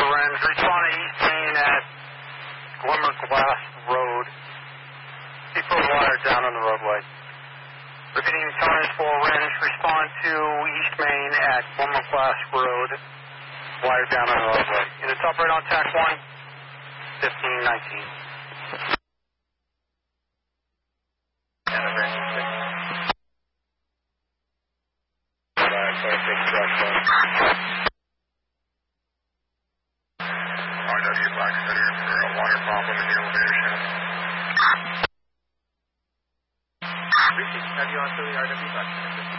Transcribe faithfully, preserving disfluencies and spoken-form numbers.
Renz. Respond to East Main at Glimmer Glass Road. People wire down on the roadway. Repeating tone for Renz. Respond to East Main at Glimmer Glass Road. Wire down on the roadway. Units operate on T A C one, fifteen nineteen. R W Black Center for a water problem in the elevator shaft. Have you on to the R W Black Center?